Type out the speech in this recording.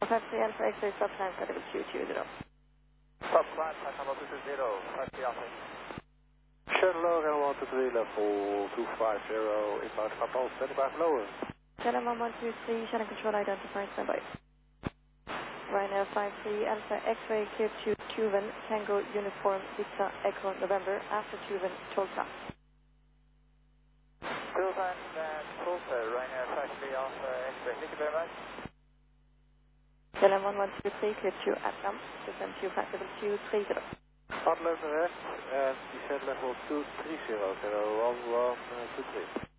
53 Alpha X-ray, stop climb for W220. Stop climb, Papa 120, 53 Alpha. Shuttle Logan 123, level 250, inbound Papa, standing by for lower. Channel 1123, channel control identified, standby. Ryanair 53 Alpha X-ray, clear to Tuven, Tango Uniform, Victor Echo November, after Tuven, Tulsa. Tuven and Tulsa, Ryanair 53 Alpha X-ray, thank you very much. Channel 1123, clear to Atlam, descend to flight level 230. Hot level rest and descend level 230, 1123.